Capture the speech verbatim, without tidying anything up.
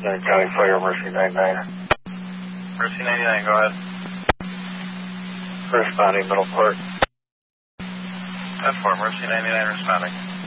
Nine County Fire, Mercy ninety-nine. Mercy ninety-nine, go ahead. Responding, Middle Court. ten four, Mercy ninety-nine responding.